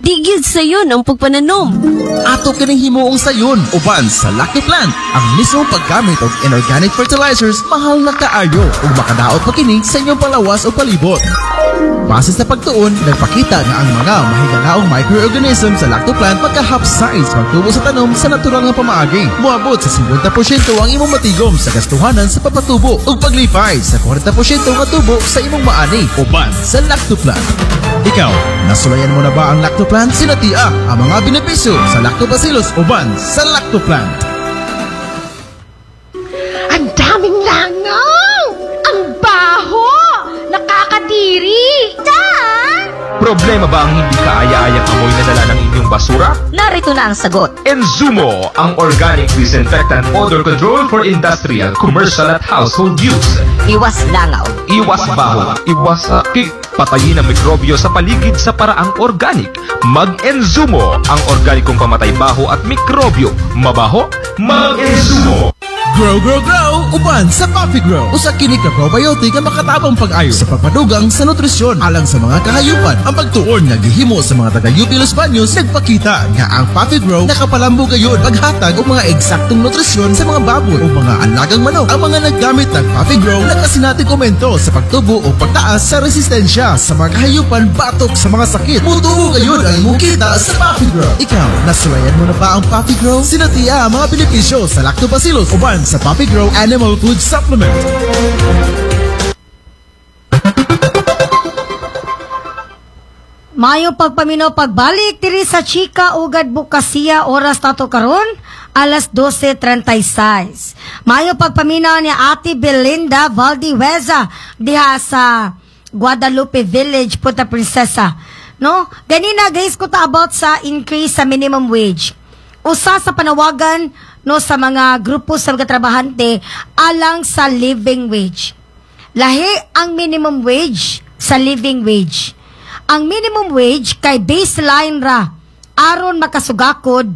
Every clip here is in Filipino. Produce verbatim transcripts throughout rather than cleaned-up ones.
Digid sayon ang pagpananom. Ato kining himuong sayon uban sa Lactoplant. Ang mismong paggamit og inorganic fertilizers mahal na kaayo ug makadaot pa kini sa inyong palawas o palibot. Base sa pagtuon, nagpakita nga ang mga mahigalaong microorganisms sa Lactoplant magka-half-size pagtubo sa tanom sa natural nga pamaagi. Moabot sa fifty percent ang imong matigom sa gastuhanan sa papatubo ug paglipay sa forty percent nga tubo sa imong maani uban sa Lactoplant. Ikaw, nasulayan mo na ba ang Lactoplant? Sinatia ang mga benepisyo sa Lactobacillus uban sa Lactoplant. Ang daming langaw! Ang baho! Nakakadiri! Dan! Problema ba ang hindi kaaya-ayang amoy na dala ng inyong basura? Narito na ang sagot. Enzumo, ang organic disinfectant odor control for industrial, commercial at household use. Iwas langaw. Iwas baho, iwas sakit. Patayin ang mikrobyo sa paligid sa paraang organic. Mag-Enzumo, ang organikong pamatay baho at mikrobyo. Mabaho? Mag-Enzumo! Grow, grow, grow! Uban sa Coffee Grow! Usa kini ka probiotic ang makatabang pag-ayo sa pagpadugang sa nutrisyon alang sa mga kahayupan. Ang pagtuon nga gihimo sa mga taga-U P Los Baños nagpakita nga ang Coffee Grow nakapalambo gayon paghatag og mga eksaktong nutrisyon sa mga baboy o mga alagang manok. Ang mga naggamit ng Coffee Grow nakasinati komento sa pagtubo o pagtaas sa resistensya sa mga kahayupan batok sa mga sakit. Mutuo gayon ang imong kita sa Coffee Grow. Ikaw, nasulayan mo na ba ang Coffee Grow? Sinatiya ang mga benepisyo sa Lactobacillus uban sa Coffee Grow Animal Food Supplement. Mayo pagpaminaw pagbalik diri sa Chika ugad Bukasiya oras nato karon alas twelve thirty-six. Mayo pagpaminaw ni Ate Belinda Valdiveza diha sa Guadalupe Village, Puerto Princesa. No? Ganina guys ko ta about sa increase sa minimum wage. Usa sa panawagan no sa mga grupo sa mga trabahante alang sa living wage. Lahi ang minimum wage sa living wage. Ang minimum wage kay baseline ra aron makasugakod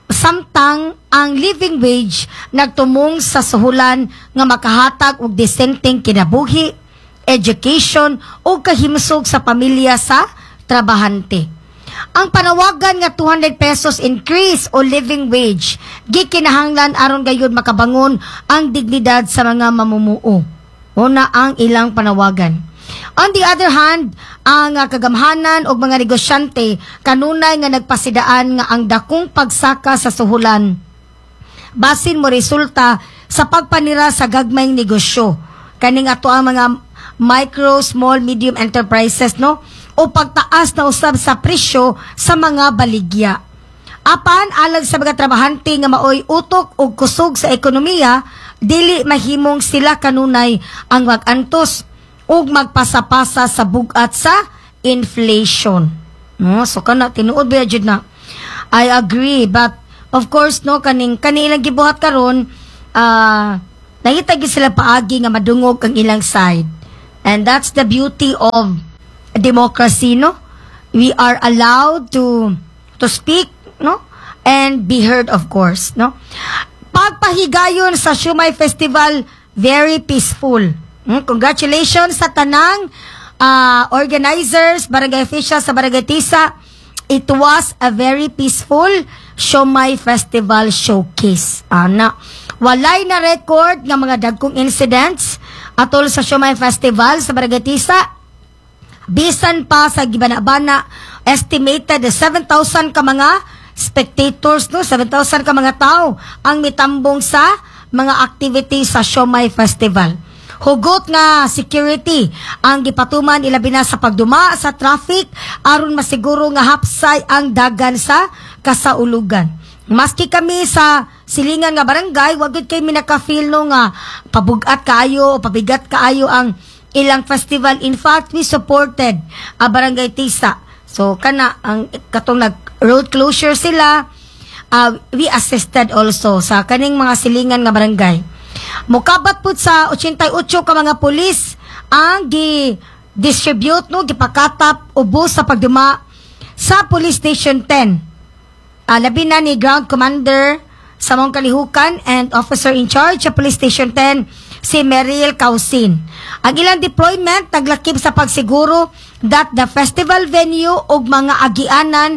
samtang ang living wage nagtumong sa suhulan nga makahatag og disenteng kinabuhi, education o kahimsog sa pamilya sa trabahante. Ang panawagan nga two hundred pesos increase o living wage gikinahanglan aron gayud makabangon ang dignidad sa mga mamumuo. Una ang ilang panawagan. On the other hand, ang uh, kagamhanan og mga negosyante kanunay nga nagpasidaan nga ang dakong pagsaka sa suhulan basin mo resulta sa pagpanira sa gagmayng negosyo kaning ato ang mga micro, small, medium enterprises no o pagtaas na usab sa presyo sa mga baligya. Apan alang sa mga trabahante nga maoy utok og kusog sa ekonomiya, dili mahimong sila kanunay ang mag-antos ug magpasapasa sa bugat sa inflation. No, so kana tinuod ba jud na. I agree, but of course no kaning kanilang gibuhat karon ah uh, nangita gyud sila paagi nga madungog ang ilang side. And that's the beauty of democracy, no? We are allowed to to speak, no? And be heard, of course, no? Pagpahigayon sa Shumay Festival, very peaceful. Hmm? Congratulations sa tanang uh, organizers, barangay officials sa Barangay Tisa. It was a very peaceful Shumay Festival showcase. Ana, walay na record ng mga dagkong incidents atol sa Shumay Festival sa Barangay Tisa. Bisan pa sa gibana-bana, estimated seven thousand ka mga spectators, no? seven thousand ka mga tao ang mitambong sa mga activities sa Shumay Festival. Hugot nga security ang gipatuman ilabi na sa pagduma sa traffic aron masiguro nga hapsay ang dagan sa kasaulugan. Maski kami sa silingan nga barangay, wag gid kay mi naka-feel no nga pabugat kaayo o pabigat kaayo ang ilang festival. In fact, we supported a Barangay Tisa. So, kana, ang katong nag-road closure sila, uh, we assisted also sa kaning mga silingan nga barangay. Mukabat po sa eighty-eight ka mga pulis ang gi-distribute, no, gipakatap, ubos sa pagduma sa Police Station ten. Uh, labi na ni Ground Commander sa mong kalihukan and Officer in Charge sa Police Station ten, si Meryl Causin. Ang ilang deployment naglakip sa pagsiguro that the festival venue ug mga agianan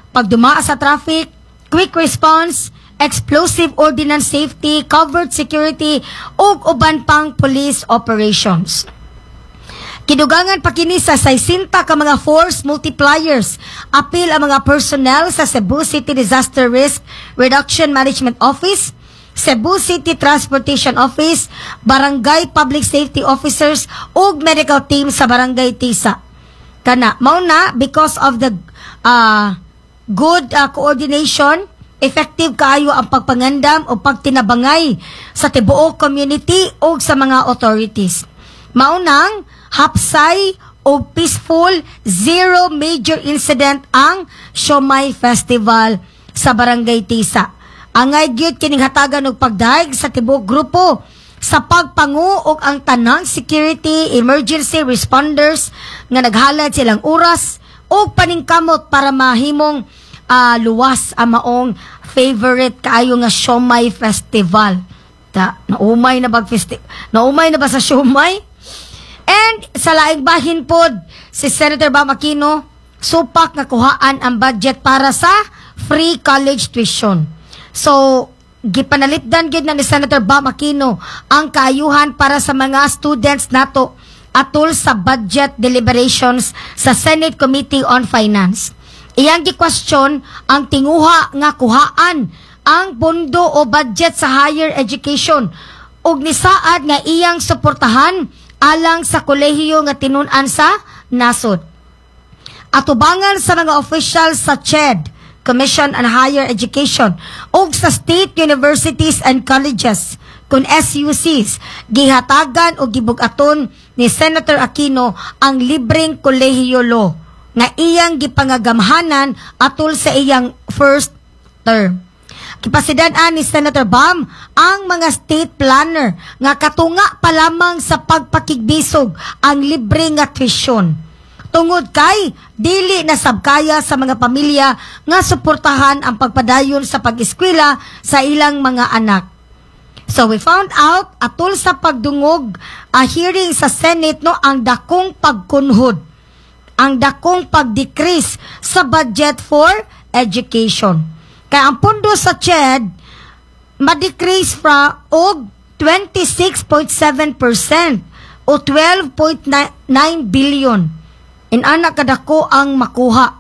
pagdumaa sa traffic, quick response, explosive ordnance safety, covered security, ug uban pang police operations. Kidugangan pa kini sa sixty ka mga force multipliers. Apil ang mga personnel sa Cebu City Disaster Risk Reduction Management Office, Cebu City Transportation Office, Barangay Public Safety Officers, ug medical team sa Barangay Tisa. Kana, mao na, because of the uh, good uh, coordination, effective kaayo ang pagpangandam o pagtinabangay sa tibuok community o sa mga authorities. Maunang, hapsay o peaceful, zero major incident ang Siomai Festival sa Barangay Tisa. Angay gyud kining hatagan og pagdaig sa tibuok grupo sa pagpangu og ang tanang security emergency responders nga naghalad silang oras o paningkamot para mahimong uh, luwas ang maong favorite kaayo nga Siomai Festival. Ta, naumay na bag festi- naumay na ba sa Siomai? And sa laing bahin pod, si Senator Bam Aquino supak nga kuhaan ang budget para sa free college tuition. So, gipanalipdan gid na ni Senator Bam Aquino ang kaayuhan para sa mga students nato atol sa budget deliberations sa Senate Committee on Finance. Iyang gi-question ang tinguha nga kuhaan ang pondo o budget sa higher education ug nisaad nga iyang suportahan alang sa kolehiyo nga tinun-an sa nasod. Atubangan sa mga official sa C H E D, Commission on Higher Education, ug sa state universities and colleges, kun S U Cs, gihatagan o gibugaton ni Senator Aquino ang libreng kolehiyo law nga iyang gipangagamhanan atol sa iyang first term. Kipasidan-an ni Senator Bam ang mga state planner nga katunga pa lamang sa pagpakigbisog ang libre nga tuition. Tungod kay dili na sabkaya sa mga pamilya nga suportahan ang pagpadayon sa pag-eskwela sa ilang mga anak. So we found out atol sa pagdungog a hearing sa Senate no ang dakong pagkunhod, ang dakong pag-decrease sa budget for education. Kaya ang pundo sa C H E D ma-decrease fra og twenty-six point seven percent o twelve point nine billion. Inana kadako ang makuha.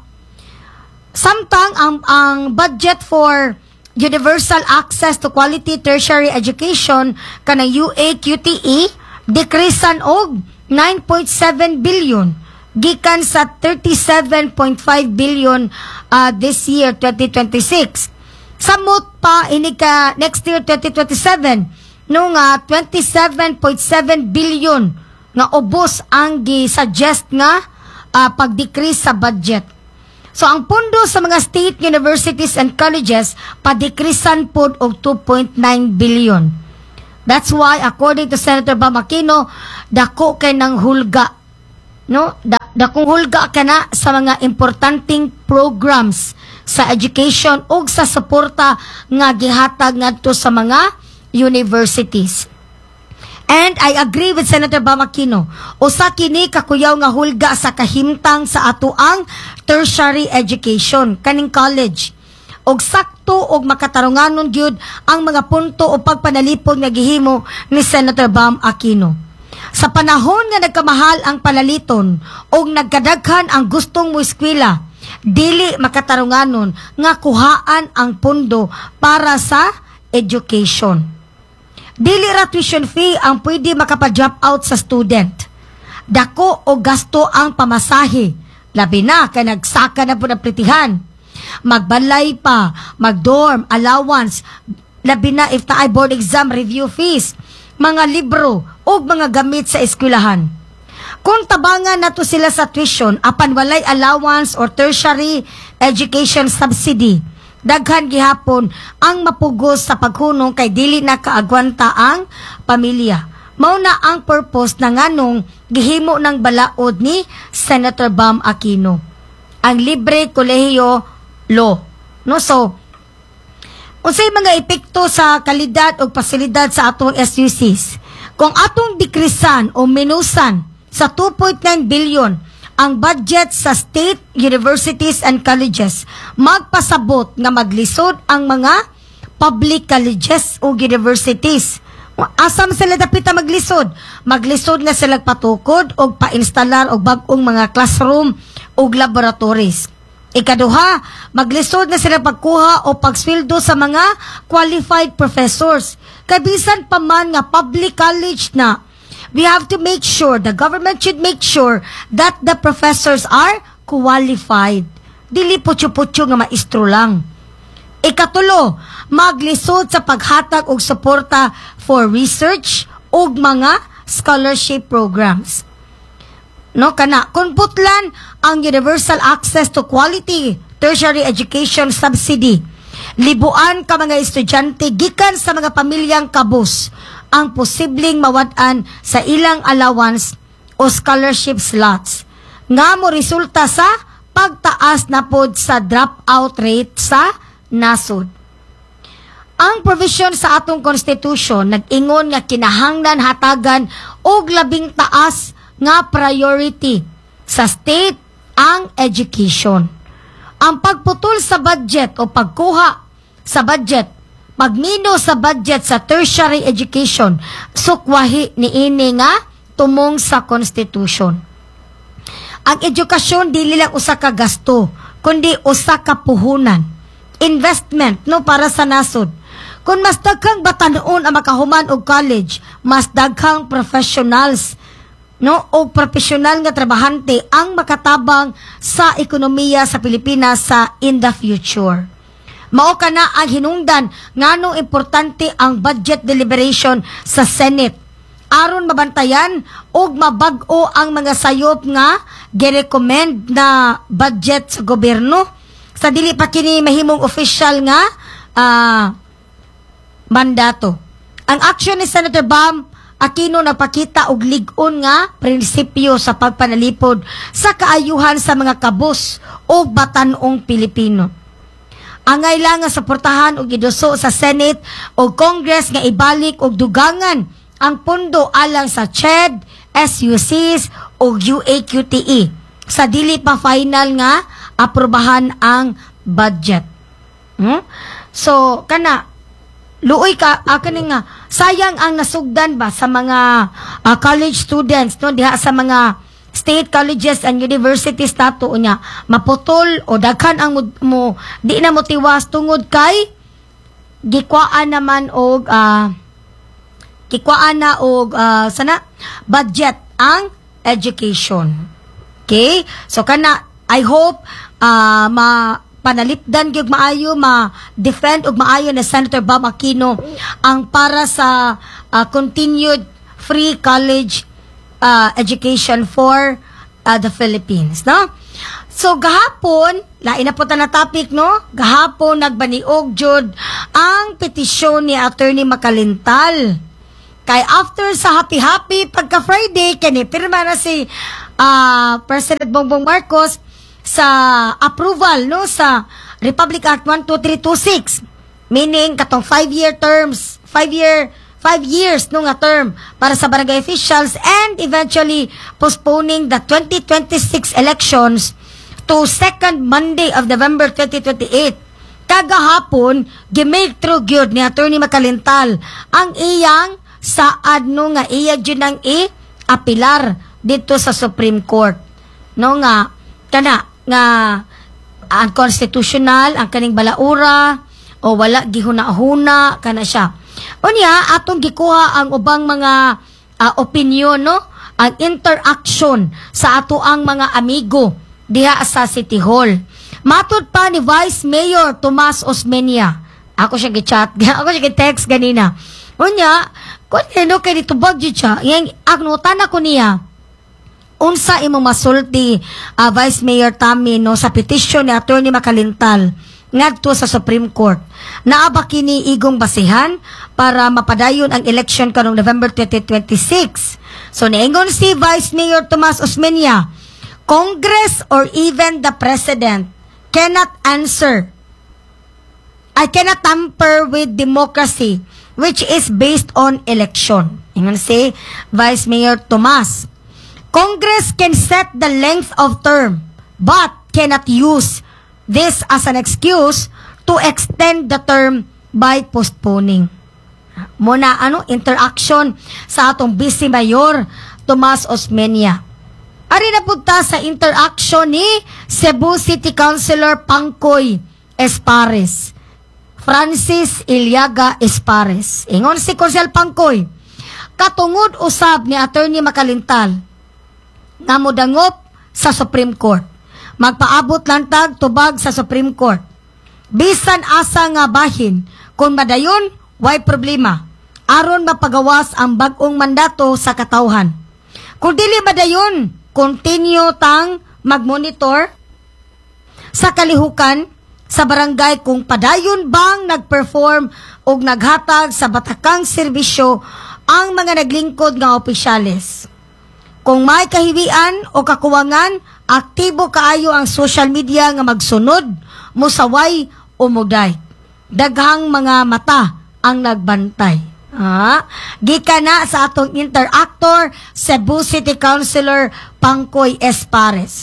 Samtang ang, ang budget for universal access to quality tertiary education kanang U A Q T E decreasean og nine point seven billion gikan sa thirty-seven point five billion uh, this year twenty twenty-six. Samot pa ini ka next year twenty twenty-seven no nga twenty-seven point seven billion nga ubos ang gi-suggest nga uh, pag-decrease sa budget. So ang pondo sa mga state universities and colleges pa-decreasean pod og two point nine billion. That's why according to Senator Bam Aquino, dako kay nang hulga, no? Da, dakong hulga kana sa mga importanteng programs sa education ug sa suporta nga gihatag ngadto sa mga universities. And I agree with Senator Bam Aquino. Usa kini kakuyaw nga hulga sa kahimtang sa atoang tertiary education, kaning college. Og sakto og makatarunganon gyud ang mga punto o pagpanalipod nga gihimo ni Senator Bam Aquino. Sa panahon nga nagkamahal ang panaliton og nagkadaghan ang gustong mo eskwela, dili makatarunganon nga kuhaan ang pondo para sa education. Dili ra tuition fee ang pwede makapa-drop out sa student. Dako o gasto ang pamasahe, labi na kay nagsaka na po ng plitihan. Magbalay pa, magdorm, allowance, labi na if taay board exam review fees, mga libro o mga gamit sa eskwelahan. Kung tabangan nato sila sa tuition apan walay allowance or tertiary education subsidy, daghan gihapon ang mapugos sa paghunong kay dili na kaagwanta ang pamilya. Mao na ang purpose na nganong gihimo ng balaod ni Senator Bam Aquino, ang libre kolehiyo law. No, so unsay mga epekto sa kalidad o pasilidad sa atong S U Cs? Kung atong dikrisan o minusan sa two point nine billion ang budget sa state universities and colleges magpasabot nga maglisod ang mga public colleges o universities. Asam sila dapat na maglisod? Maglisod nga sila patukod o pa-instalar o bagong mga classroom o laboratories. Ikaduha, maglisod na sila pagkuha o pagsweldo sa mga qualified professors. Kabisan pa man nga public college na, we have to make sure, the government should make sure that the professors are qualified. Dili putyo-putyo nga maestro lang. Ikatulo, maglisod sa paghatag og suporta for research ug mga scholarship programs. No kana kun putlan ang universal access to quality tertiary education subsidy. Libuan ka mga estudyante gikan sa mga pamilyang kabus ang posibleng mawad-an sa ilang allowance o scholarship slots nga mo resulta sa pagtaas na pod sa dropout rate sa nasod. Ang provision sa atong constitution nag-ingon nga kinahanglan hatagan og labing taas nga priority sa state ang education. Ang pagputol sa budget o pagkuha sa budget, pagmino sa budget sa tertiary education, sukwahi niini nga tumong sa constitution. Ang edukasyon dili lang usa ka gasto, kundi usa ka puhunan. Investment no para sa nasod. Kung mas daghang batanon ang makahuman og college, mas daghang professionals no o professional nga trabahante ang makatabang sa ekonomiya sa Pilipinas sa in the future. Mao kana ang hinungdan nganong importante ang budget deliberation sa Senate aron mabantayan og mabag-o ang mga sayop nga girecommend na budget sa gobyerno sa dili pa kini mahimong official nga uh, mandato. Ang aksyon ni Senator Bam Aquino napakita og lig-on nga prinsipyo sa pagpanalipod sa kaayuhan sa mga kabus o batanong Pilipino. Angay lang nga suportahan og giduso sa Senate o Congress nga ibalik og dugangan ang pondo alang sa C H E D, S U Cs o U A Q T E sa dili pa final nga aprobahan ang budget. Hmm? So, kana, luoy ka, akin nga, sayang ang nasugdan ba sa mga uh, college students, no, diha sa mga state colleges and universities nato niya, maputol o daghan ang mo, mo di na motiwas tungod kay gikwaan naman og uh, gikwaan na og uh, sana budget ang education. Okay? So, kana, I hope uh, ma panalipdan gyud maayo ma-defend og maayo ni Senator Bam Aquino ang para sa uh, continued free college uh, education for uh, the Philippines, no? So gahapon, lain na po ta na topic, no? Gahapon nagbaniog jud ang petisyon ni Attorney Makalintal. Kay after sa happy-happy pagka Friday kani pirma na si uh, President Bongbong Marcos sa approval no sa Republic Act one two three two six, meaning katong five year terms five year five years no nga term para sa barangay officials and eventually postponing the twenty twenty-six elections to second Monday of November twenty twenty-eight. Kagahapon gimake through gyud ni Attorney Makalintal ang iyang saad no nga iya gyud nang i-apilar dito sa Supreme Court no nga kana nga unconstitutional ang kaning balaura o wala gihuna-huna kana siya. Unya atong gikuha ang ubang mga uh, opinion no, ang interaction sa ato ang mga amigo diha sa City Hall. Matud pa ni Vice Mayor Tomas Osmeña. Ako siya gi-chat, ako siya gi-text ganina. Unya, kun ano kay ditubag jud siya, yang agnutan ako niya. Unsa imong masulti uh, Vice Mayor Tami no sa petisyon ni Attorney Makalintal ngadto sa Supreme Court. Naa ba kini igong basihan para mapadayon ang election karong November twenty twenty-six? So niingon si Vice Mayor Tomas Osmeña, Congress or even the President cannot answer. I cannot tamper with democracy which is based on election. Ingon si Vice Mayor Tomas. Congress can set the length of term but cannot use this as an excuse to extend the term by postponing. Muna, ano, interaction sa atong Vice Mayor Tomas Osmeña. Ari na punta sa interaction ni Cebu City Councilor Pangkoy Espares. Francis Iliaga Espares. Ingon si Councilor Pangkoy, katungod usab ni Attorney Makalintal nga modangop sa Supreme Court. Magpaabot lang tag tubag sa Supreme Court. Bisan asa nga bahin, kung madayon, why problema? Aron mapagawas ang bagong mandato sa katawhan. Kung dili madayon, continue tang magmonitor sa kalihukan sa barangay kung padayon bang nagperform o naghatag sa batakang serbisyo ang mga naglingkod nga opisyales. Kung may kahiwian o kakuwangan, aktibo kaayo ang social media nga magsunod, musaway o muday. Daghang mga mata ang nagbantay. Ha? Gika na sa atong interactor, Cebu City Councilor Pangkoy Espares.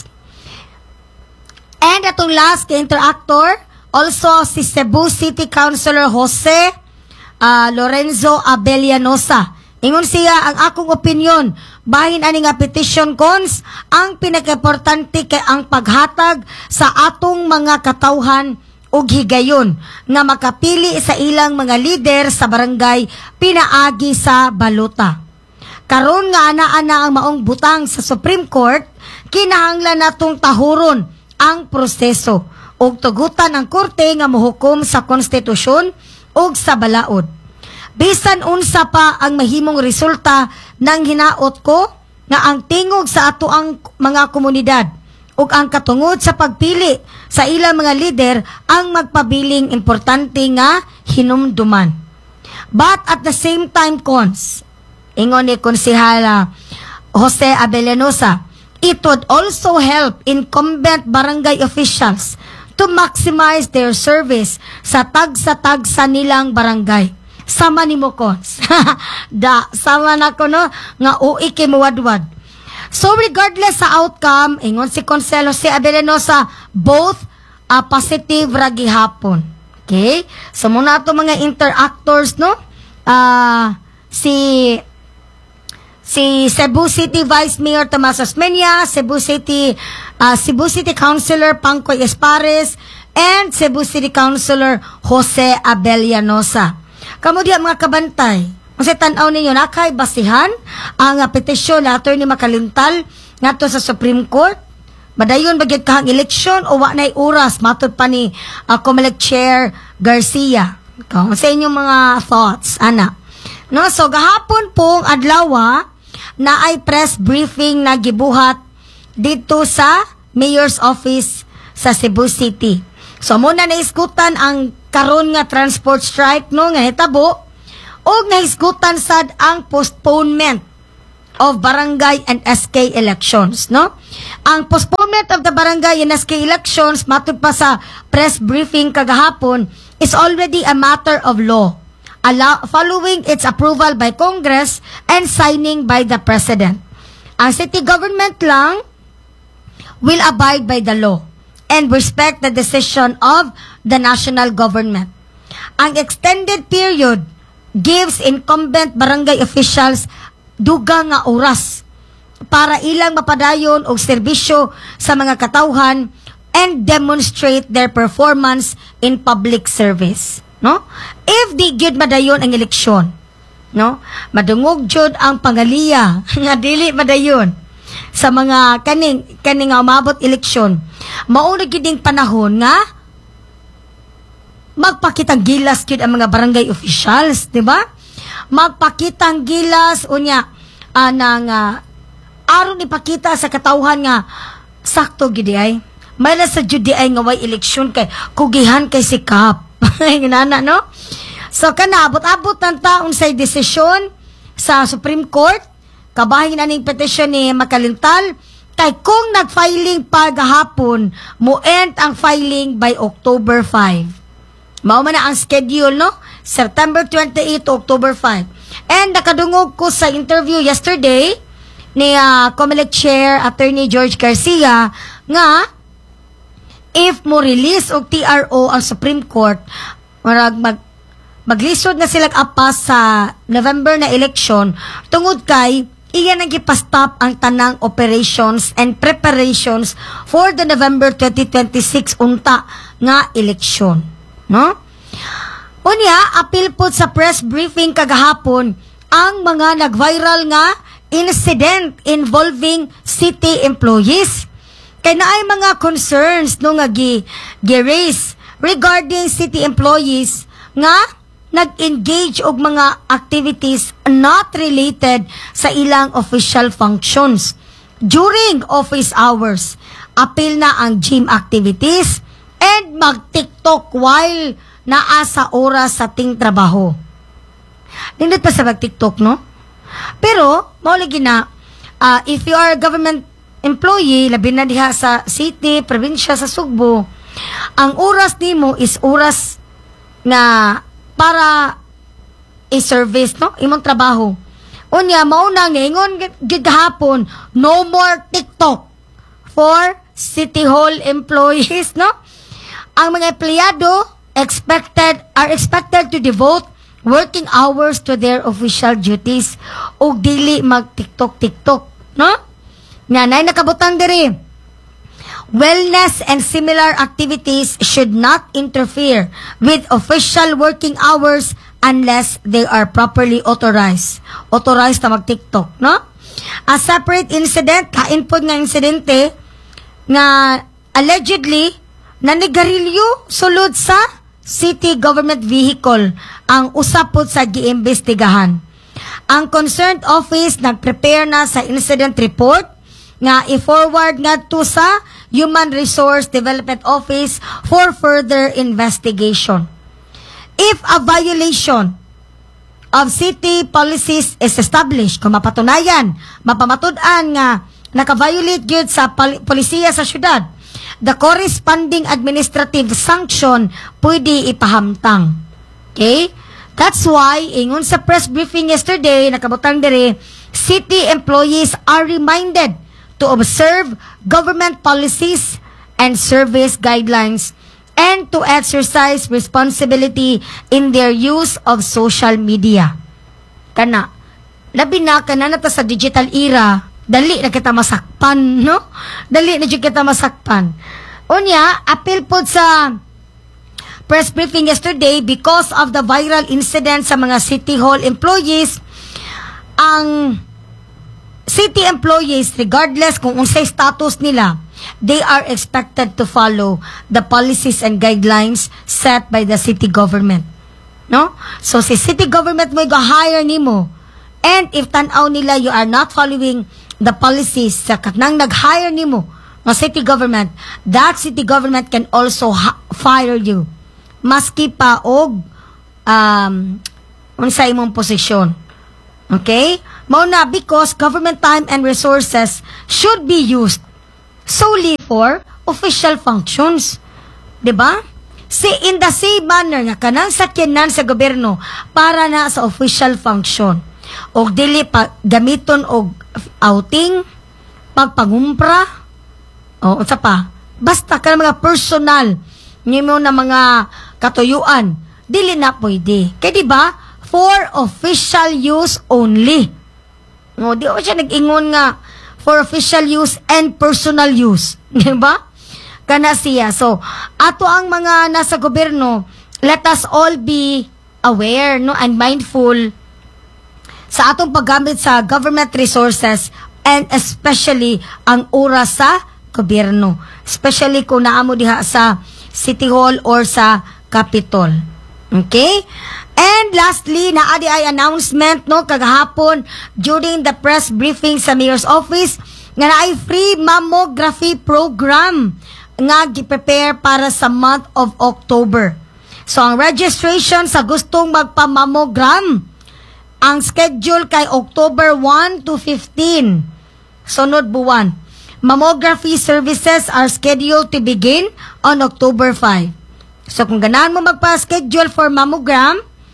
And atong last kay interactor, also si Cebu City Councilor Jose uh, Lorenzo Abellanosa. Ingon siya, ang akong opinion, bahin ani nga petition cons, ang pinaka-importante kay ang paghatag sa atong mga katawhan ug higayon nga makapili sa ilang mga lider sa barangay pinaagi sa balota. Karon nga ana-ana ang maong butang sa Supreme Court, kinahanglan natong tahuron ang proseso ug tugutan ang korte nga mohukom sa konstitusyon ug sa balaod. Bisan unsa pa ang mahimong resulta ng hinaot ko nga ang tingog sa ato ang mga komunidad ug ang katungod sa pagpili sa ilang mga lider ang magpabiling importante nga hinumduman. But at the same time, cons, ingon ni Konsehala Jose Abellanosa, it would also help incumbent barangay officials to maximize their service sa tagsa-tagsa nilang barangay. Sama ni mo, cons. Da, sama na ko, no? Nga ui kay muwadwad. So regardless sa outcome, ingon si Conselo si Abellanosa, both uh, positive ra gihapon. Okay? So muna ato mga interactors, no? Uh, si si Cebu City Vice Mayor Tomas Osmeña, Cebu City uh, Cebu City Councilor Pangkoy Espares, and Cebu City Councilor Jose Abellanosa. Kamu diya mga kabantay, kasi tanaw ninyo na kay basihan ang uh, petisyon na Attorney Makalintal ngadto sa Supreme Court. Madayon bagid kahang eleksyon o wa nay oras matud pa ni uh, Comelec Chair Garcia. Kung sa inyong mga thoughts, ana. No, so gahapon pong adlaw na ay press briefing na gibuhat dito sa Mayor's Office sa Cebu City. So muna naiskutan ang karon nga transport strike no nga hitabo og naiskutan sad ang postponement of barangay and S K elections, no? Ang postponement of the barangay and S K elections matud pa sa press briefing kagahapon is already a matter of law, allow, following its approval by Congress and signing by the President. Ang city government lang will abide by the law and respect the decision of the national government. Ang extended period gives incumbent barangay officials dugang nga oras para ilang mapadayon og serbisyo sa mga katawhan and demonstrate their performance in public service, no? If di gyud madayon ang eleksyon, no? Madungog jud ang pangaliya nga dili madayon sa mga kaning kaning nga umabot eleksyon. Mao na giding panahon nga magpakitang gilas gyud ang mga barangay officials, di ba? Magpakitang gilas unya anang uh, aron ipakita sa katawhan nga sakto gid ay may na sa jud ay nga way eleksyon kay kugihan kay sikap. Inana, no? So kana abot-abot ng taon sa desisyon sa Supreme Court, kabahin na ning petisyon ni Makalintal, kay kung nag-filing pa gahapon, mo-end ang filing by October fifth. Mao man na ang schedule, no? September twenty-eight to October fifth. And nakadungog ko sa interview yesterday ni uh, Comelec Chair Attorney George Garcia nga if mo release og T R O ang Supreme Court, marag mag maglisod na sila apas sa November na election tungod kay iyan ang gipastop ang tanang operations and preparations for the November twenty twenty-six unta nga eleksyon, no? Unya, apil po sa press briefing kagahapon ang mga nag-viral nga incident involving city employees. Kay naay mga concerns no nga gi, gi-raise regarding city employees nga nag-engage og mga activities not related sa ilang official functions during office hours. Apil na ang gym activities and mag-TikTok while naa sa oras sa ting trabaho. Nindot pa sa mag-TikTok, no? Pero, maulagi na, uh, if you are a government employee, labi na diha sa city, probinsya, sa Sugbo, ang oras nimo is oras na para i-service, no? Imong trabaho. Unya, mauna ngayon, gigahapon, no more TikTok for City Hall employees, no? Ang mga empleyado expected, are expected to devote working hours to their official duties o dili mag-TikTok-TikTok, no? Nanay nakabutang diri. Wellness and similar activities should not interfere with official working hours unless they are properly authorized. Authorized na mag-TikTok, no? A separate incident, ka-input nga insidente, nga allegedly, nanigarilyo sulod sa city government vehicle ang usapod sa giimbestigahan. Ang concerned office nag-prepare na sa incident report nga i-forward ngadto sa Human Resource Development Office for further investigation. If a violation of city policies is established, kung mapatunayan, mapamatud-an nga naka-violate gyud sa pol- polisiya sa syudad, the corresponding administrative sanction pwede ipahamtang. Okay? That's why, ingon sa press briefing yesterday, nakabutang diri, city employees are reminded to observe government policies and service guidelines and to exercise responsibility in their use of social media. Kana, labi na kana na ta sa digital era, dali na kita masakpan, no? Dali na jud kita masakpan. Unya, apil po sa press briefing yesterday because of the viral incident sa mga City Hall employees, ang city employees, regardless kung unsay status nila, they are expected to follow the policies and guidelines set by the city government. No? So, si city government mo i-hire nimo, and if tanaw nila you are not following the policies sa kanang nag-hire nimo ng city government, that city government can also ha- fire you. Maski pa og um, unsay imong posisyon. Okay? Mauna, because government time and resources should be used solely for official functions. Diba? Si in the same manner nga kanang sakyanan sa gobyerno para na sa official function. O dili pa gamiton og outing, pagpangumpra, o unsa pa. Basta ka mga personal nimo na mga katuyuan, dili na pwede. Kaya diba? For official use only. No, di ko siya nag-ingon nga for official use and personal use. Di ba? Kana siya. So, ato ang mga nasa gobyerno, let us all be aware, no, and mindful sa atong paggamit sa government resources and especially ang oras sa gobyerno. Especially kung naamo diha sa City Hall or sa Capitol. Okay? And lastly, naadi ay announcement no kagahapon during the press briefing sa Mayor's Office nga naay free mammography program nga gi-prepare para sa month of October. So ang registration sa gustong magpa-mammogram, ang schedule kay October one to fifteen. Sunod buwan. Mammography services are scheduled to begin on October five. So kung ganahan mo magpa-schedule for mammogram,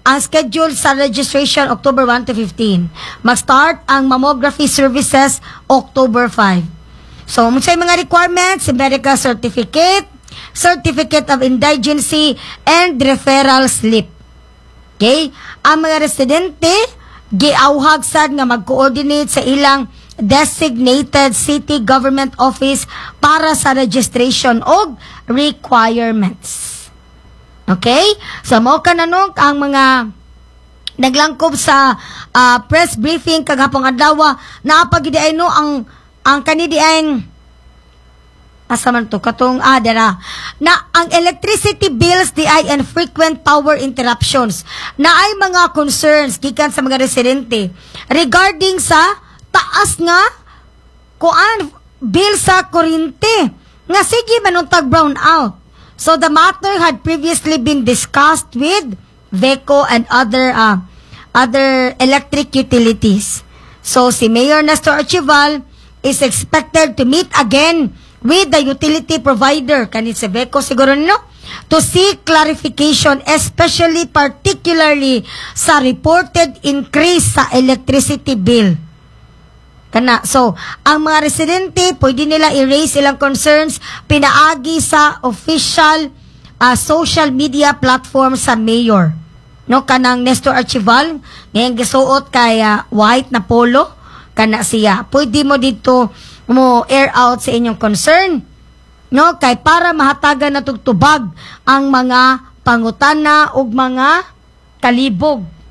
Ang schedule sa registration October one to fifteen. Mag-start ang mammography services October five. So, sa mga requirements, medical certificate, certificate of indigency, and referral slip. Okay? Ang mga residente, giauhag sad nga mag-coordinate sa ilang designated city government office para sa registration og requirements. Okay? So, mo ka nanong ang mga naglangkob sa uh, press briefing kagapong adlaw na pagidiay no ang ang kanidiay asa man to katong adara na ang electricity bills di ay and frequent power interruptions na ay mga concerns gikan sa mga residente regarding sa taas nga kuan bill sa kuryente nga sige manuntag brown out. So the matter had previously been discussed with VECO and other uh, other electric utilities. So si Mayor Nestor Archival is expected to meet again with the utility provider, kanit si VECO siguro no, to seek clarification, especially particularly sa reported increase sa electricity bill. Kana. So, ang mga residente, pwede nila i-raise ilang concerns pinaagi sa official uh, social media platform sa mayor. No, kanang Nestor Archival, ngayong gisuot kay uh, white na polo, kana siya. Pwede mo dito mo air out sa inyong concern. No, kay para mahatagan na tugtubag ang mga pangutana ug mga kalibog